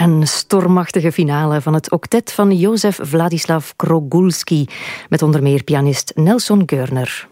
Een stormachtige finale van het octet van Jozef Vladislav Krogulski met onder meer pianist Nelson Görner.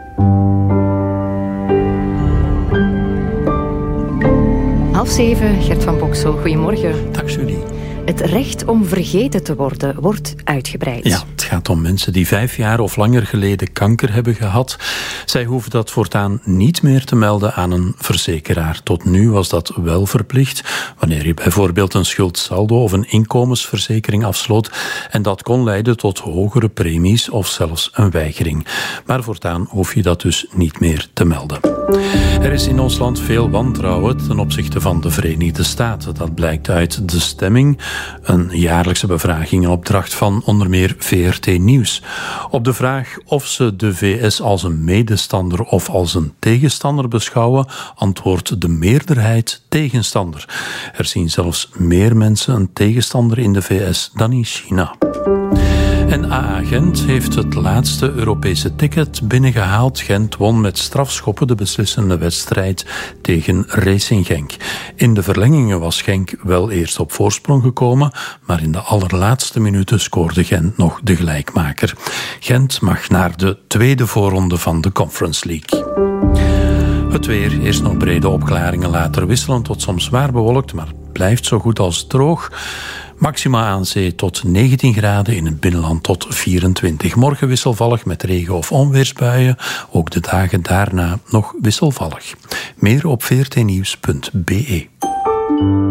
Half 7, Gert van Boksel, goedemorgen. Dag Julie. Het recht om vergeten te worden wordt uitgebreid. Ja, het gaat om mensen die 5 jaar of langer geleden kanker hebben gehad. Zij hoeven dat voortaan niet meer te melden aan een verzekeraar. Tot nu was dat wel verplicht, wanneer je bijvoorbeeld een schuldsaldo of een inkomensverzekering afsloot. En dat kon leiden tot hogere premies of zelfs een weigering. Maar voortaan hoef je dat dus niet meer te melden. Er is in ons land veel wantrouwen ten opzichte van de Verenigde Staten. Dat blijkt uit de stemming, een jaarlijkse bevraging in opdracht van onder meer VRT Nieuws. Op de vraag of ze de VS als een medestander of als een tegenstander beschouwen, antwoordt de meerderheid tegenstander. Er zien zelfs meer mensen een tegenstander in de VS dan in China. En AA Gent heeft het laatste Europese ticket binnengehaald. Gent won met strafschoppen de beslissende wedstrijd tegen Racing Genk. In de verlengingen was Genk wel eerst op voorsprong gekomen, maar in de allerlaatste minuten scoorde Gent nog de gelijkmaker. Gent mag naar de tweede voorronde van de Conference League. Het weer, eerst nog brede opklaringen, later wisselend tot soms zwaar bewolkt, maar blijft zo goed als droog. Maxima aan zee tot 19 graden, in het binnenland tot 24. Morgen wisselvallig met regen- of onweersbuien. Ook de dagen daarna nog wisselvallig. Meer op vrtnieuws.be.